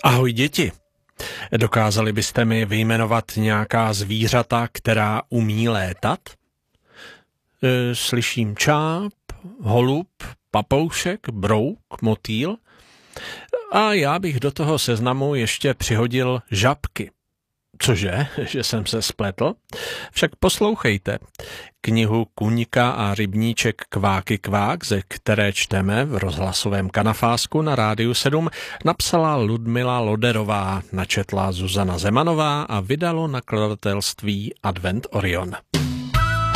Ahoj děti. Dokázali byste mi vyjmenovat nějaká zvířata, která umí létat? Slyším čáp, holub, papoušek, brouk, motýl. A já bych do toho seznamu ještě přihodil žabky. Cože, že jsem se spletl? Však poslouchejte. Knihu Kuňka a rybníček Kváky kvák, ze které čteme v rozhlasovém kanafásku na Rádiu 7, napsala Ludmila Loderová, načetla Zuzana Zemanová a vydalo nakladatelství Advent Orion.